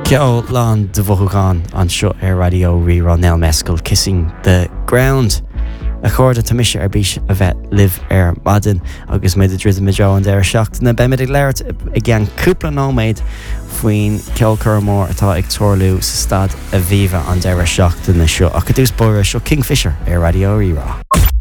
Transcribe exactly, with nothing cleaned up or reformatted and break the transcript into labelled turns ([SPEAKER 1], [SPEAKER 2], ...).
[SPEAKER 1] Ceol Lán de Bhuthúgáin an seo ar radio Rirá Nell Mescal Kissing the Ground. A chuirde tamise ar bís a bheith live ar maidin agus méid a drid meid an deir seach na be mid leirt i gceann cúpla nóméid faoin ceol chuirmór atá ag tuairliú sa stad a bhíomh an deir seach na seo ach a dús bóra seo Kingfisher ar radio Rirá.